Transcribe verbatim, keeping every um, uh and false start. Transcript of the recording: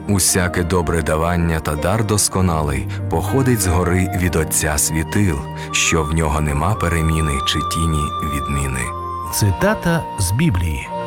Усяке добре давання та дар досконалий походить згори від Отця світил, що в нього нема переміни чи тіні відміни. Цитата з Біблії.